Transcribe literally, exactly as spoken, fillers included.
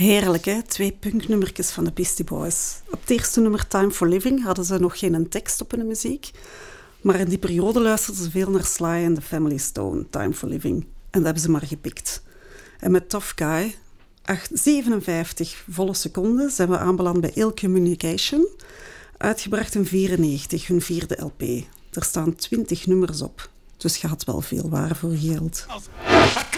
Heerlijk, hè? Twee punknummertjes van de Beastie Boys. Op het eerste nummer Time for Living hadden ze nog geen tekst op hun muziek. Maar in die periode luisterden ze veel naar Sly en The Family Stone, Time for Living. En dat hebben ze maar gepikt. En met Tough Guy, acht, zevenenvijftig volle seconden, zijn we aanbeland bij Ill Communication. Uitgebracht in vierennegentig, hun vierde L P. Er staan twintig nummers op. Dus je had wel veel waar voor je geld.